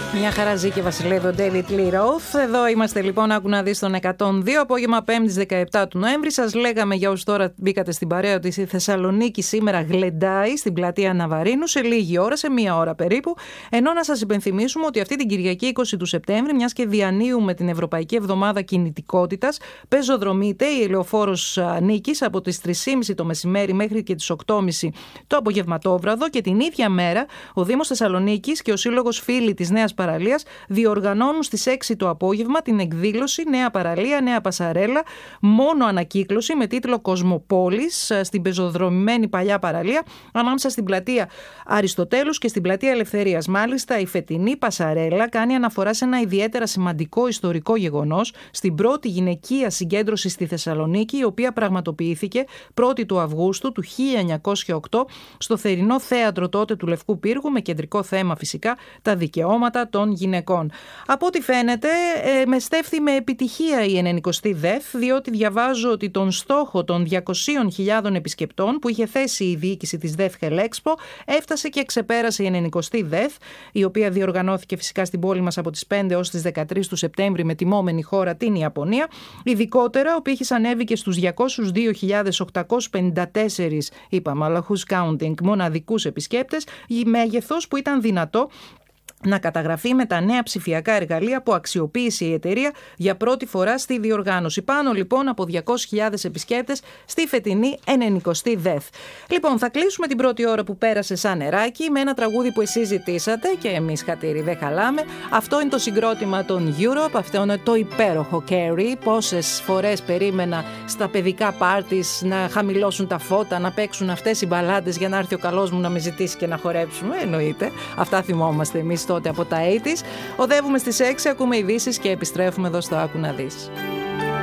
Μια χαρά ζει και βασιλεύει ο David Lee Roth. Εδώ είμαστε λοιπόν, άκου να δεις, τον 102, απόγευμα 5η 17 του Νοέμβρη. Σας λέγαμε για όσους τώρα μπήκατε στην παρέα ότι η Θεσσαλονίκη σήμερα γλεντάει στην πλατεία Ναβαρίνου σε λίγη ώρα, σε μία ώρα περίπου. Ενώ να σας υπενθυμίσουμε ότι αυτή την Κυριακή 20 του Σεπτέμβρη, μιας και διανύουμε την Ευρωπαϊκή Εβδομάδα Κινητικότητας, πεζοδρομείται η Ελεοφόρος Νίκης από τις 3.30 το μεσημέρι μέχρι και τις 8.30 το απογευματόβραδο, και την ίδια μέρα ο Δήμος Θεσσαλονίκης και ο Σύλλογος Φίλοι της Νέας Παραλίας διοργανώνουν στις 6 το απόγευμα την εκδήλωση Νέα Παραλία, Νέα Πασαρέλα, μόνο ανακύκλωση, με τίτλο Κοσμοπόλης, στην πεζοδρομημένη παλιά παραλία, ανάμεσα στην πλατεία Αριστοτέλους και στην πλατεία Ελευθερίας. Μάλιστα, η φετινή Πασαρέλα κάνει αναφορά σε ένα ιδιαίτερα σημαντικό ιστορικό γεγονός, στην πρώτη γυναικεία συγκέντρωση στη Θεσσαλονίκη, η οποία πραγματοποιήθηκε 1η του Αυγούστου του 1908 στο θερινό θέατρο τότε του Λευκού Πύργου, με κεντρικό θέμα φυσικά τα δικαιώματα των γυναικών. Από ό,τι φαίνεται, μεστεύθη με επιτυχία η 90η ΔΕΘ, διότι διαβάζω ότι τον στόχο των 200.000 επισκεπτών που είχε θέσει η διοίκηση της ΔΕΘ Χελέξπο έφτασε και ξεπέρασε η 90η ΔΕΘ, η οποία διοργανώθηκε φυσικά στην πόλη μας από τις 5 ως τις 13 του Σεπτέμβρη με τιμόμενη χώρα την Ιαπωνία. Ειδικότερα, ο πύχης ανέβηκε στους 202.854, είπαμε, αλλά who's counting, μοναδικούς επισκέπτες, η μέγεθος που ήταν δυνατό να καταγραφεί με τα νέα ψηφιακά εργαλεία που αξιοποίησε η εταιρεία για πρώτη φορά στη διοργάνωση. Πάνω λοιπόν από 200.000 επισκέπτες στη φετινή 90η ΔΕΘ. Λοιπόν, θα κλείσουμε την πρώτη ώρα που πέρασε σαν νεράκι με ένα τραγούδι που εσείς ζητήσατε και εμείς, χατήρι, δεν χαλάμε. Αυτό είναι το συγκρότημα των Europe, αυτό είναι το υπέροχο Carrie. Πόσες φορές περίμενα στα παιδικά πάρτις να χαμηλώσουν τα φώτα, να παίξουν αυτές οι μπαλάντες για να έρθει ο καλός μου να με ζητήσει και να χορέψουμε. Εννοείται, αυτά θυμόμαστε εμείς τότε από τα 80's. Οδεύουμε στις 6, ακούμε ειδήσεις και επιστρέφουμε εδώ στο Άκου να δεις.